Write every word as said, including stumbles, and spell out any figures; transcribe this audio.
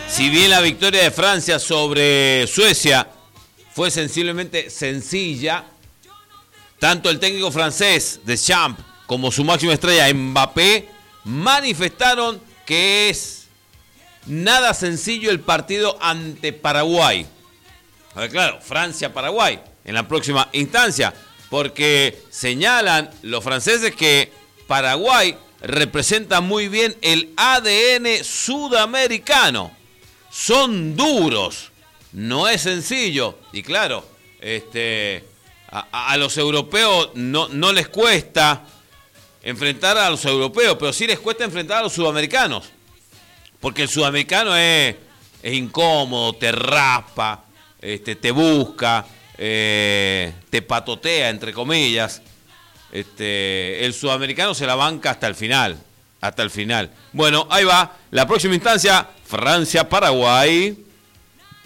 Si bien la victoria de Francia sobre Suecia fue sensiblemente sencilla, tanto el técnico francés Deschamps como su máxima estrella Mbappé manifestaron que es nada sencillo el partido ante Paraguay. A ver, claro, Francia-Paraguay en la próxima instancia, porque señalan los franceses que Paraguay representa muy bien el A D N sudamericano. Son duros, no es sencillo. Y claro, este, a, a los europeos no, no les cuesta enfrentar a los europeos, pero sí les cuesta enfrentar a los sudamericanos. Porque el sudamericano es, es incómodo, te raspa, este, te busca, eh, te patotea, entre comillas. Este, el sudamericano se la banca hasta el final, hasta el final. Bueno, ahí va, la próxima instancia, Francia-Paraguay.